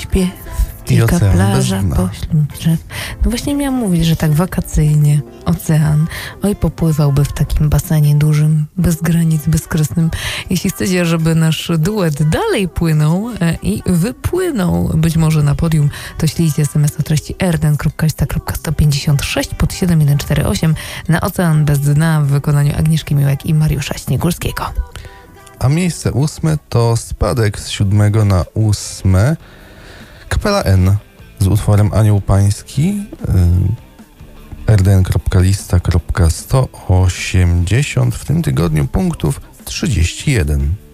śpiew. I Dzika ocean plaża bez dna. pośród drzew. No właśnie miałam mówić, że tak wakacyjnie. Ocean. Oj, popływałby w takim basenie dużym, bez granic, bezkresnym. Jeśli chcecie, żeby nasz duet dalej płynął i wypłynął być może na podium, to ślijcie SMS o treści rden.156 pod 7148 na Ocean bez dna w wykonaniu Agnieszki Miłek i Mariusza Śniegurskiego. A miejsce 8 to spadek z 7 na 8. Kapela N z utworem Anioł Pański. rdn.lista.180 w tym tygodniu punktów 31.